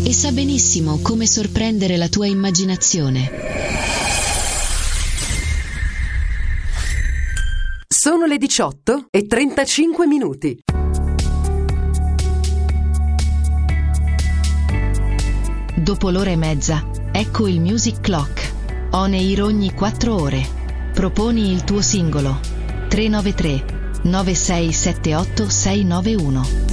e sa benissimo come sorprendere la tua immaginazione. Sono le 18:35. Dopo l'ora e mezza, ecco il Music Clock. On air ogni 4 ore. Proponi il tuo singolo. 393 9678 691.